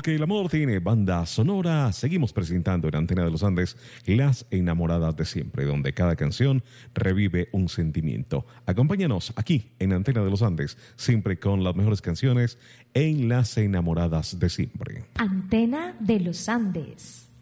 Porque el amor tiene banda sonora, seguimos presentando en Antena de los Andes Las Enamoradas de Siempre, donde cada canción revive un sentimiento. Acompáñanos aquí en Antena de los Andes, siempre con las mejores canciones en Las Enamoradas de Siempre. Antena de los Andes.